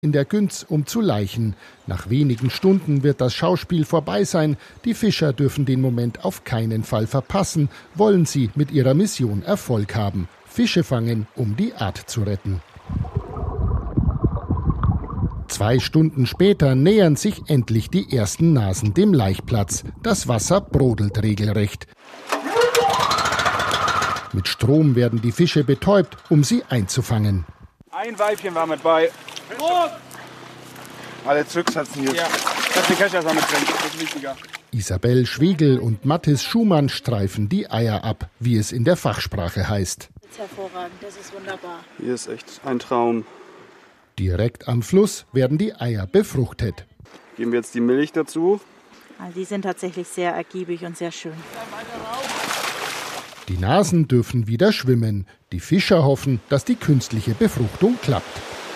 in der Günz um zu laichen. Nach wenigen Stunden wird das Schauspiel vorbei sein. Die Fischer dürfen den Moment auf keinen Fall verpassen, wollen sie mit ihrer Mission Erfolg haben. Fische fangen, um die Art zu retten. 2 Stunden später nähern sich endlich die ersten Nasen dem Laichplatz. Das Wasser brodelt regelrecht. Mit Strom werden die Fische betäubt, um sie einzufangen. Ein Weibchen war mit bei. Alle zurücksetzen hier. Ja. Das ist die Kescher mit drin, das ist wichtiger. Isabel Schwegel und Mathis Schumann streifen die Eier ab, wie es in der Fachsprache heißt. Das ist hervorragend, das ist wunderbar. Hier ist echt ein Traum. Direkt am Fluss werden die Eier befruchtet. Geben wir jetzt die Milch dazu. Also die sind tatsächlich sehr ergiebig und sehr schön. Die Nasen dürfen wieder schwimmen. Die Fischer hoffen, dass die künstliche Befruchtung klappt.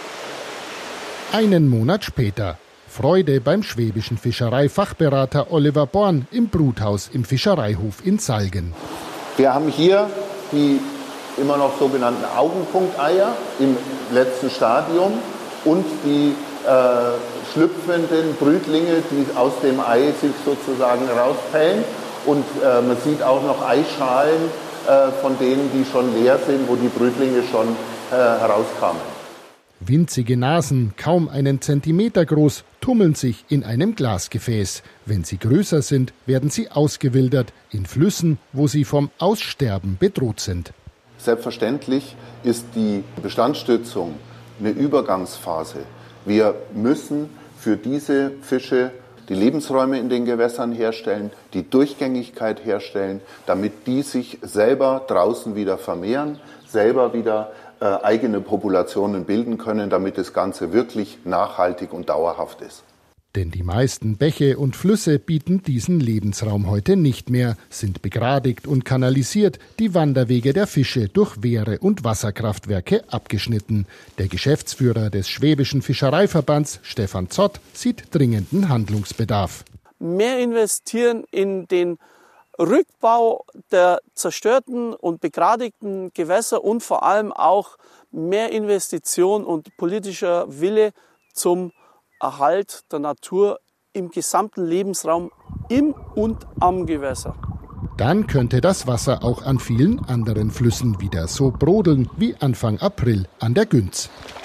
1 Monat später. Freude beim schwäbischen Fischereifachberater Oliver Born im Bruthaus im Fischereihof in Salgen. Wir haben hier die immer noch sogenannten Augenpunkteier im letzten Stadium und die schlüpfenden Brütlinge, die aus dem Ei sich sozusagen rauspellen. Und man sieht auch noch Eischalen von denen, die schon leer sind, wo die Brütlinge schon herauskamen. Winzige Nasen, kaum einen Zentimeter groß, tummeln sich in einem Glasgefäß. Wenn sie größer sind, werden sie ausgewildert in Flüssen, wo sie vom Aussterben bedroht sind. Selbstverständlich ist die Bestandsstützung eine Übergangsphase. Wir müssen für diese Fische die Lebensräume in den Gewässern herstellen, die Durchgängigkeit herstellen, damit die sich selber draußen wieder vermehren, selber wieder eigene Populationen bilden können, damit das Ganze wirklich nachhaltig und dauerhaft ist. Denn die meisten Bäche und Flüsse bieten diesen Lebensraum heute nicht mehr, sind begradigt und kanalisiert, die Wanderwege der Fische durch Wehre und Wasserkraftwerke abgeschnitten. Der Geschäftsführer des Schwäbischen Fischereiverbands, Stefan Zott, sieht dringenden Handlungsbedarf. Mehr investieren in den Rückbau der zerstörten und begradigten Gewässer und vor allem auch mehr Investition und politischer Wille zum Erhalt der Natur im gesamten Lebensraum im und am Gewässer. Dann könnte das Wasser auch an vielen anderen Flüssen wieder so brodeln wie Anfang April an der Günz.